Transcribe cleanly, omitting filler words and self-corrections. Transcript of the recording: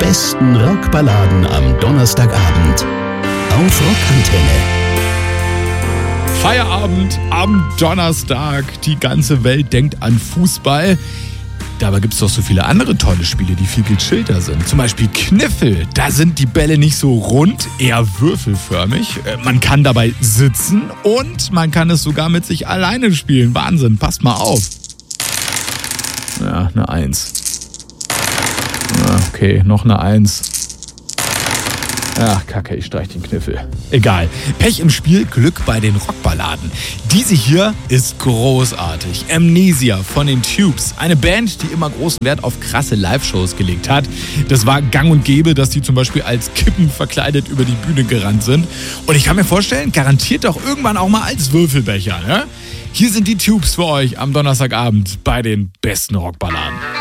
besten Rockballaden am Donnerstagabend auf Rockantenne. Feierabend am Donnerstag. Die ganze Welt denkt an Fußball. Dabei gibt es doch so viele andere tolle Spiele, die viel gechillter sind. Zum Beispiel Kniffel. Da sind die Bälle nicht so rund, eher würfelförmig. Man kann dabei sitzen und man kann es sogar mit sich alleine spielen. Wahnsinn, passt mal auf. Ja, eine 1. Okay, noch eine 1. Ach, kacke, ich streich den Kniffel. Egal. Pech im Spiel, Glück bei den Rockballaden. Diese hier ist großartig. Amnesia von den Tubes. Eine Band, die immer großen Wert auf krasse Live-Shows gelegt hat. Das war gang und gäbe, dass die zum Beispiel als Kippen verkleidet über die Bühne gerannt sind. Und ich kann mir vorstellen, garantiert doch irgendwann auch mal als Würfelbecher, ne? Hier sind die Tubes für euch am Donnerstagabend bei den besten Rockballaden.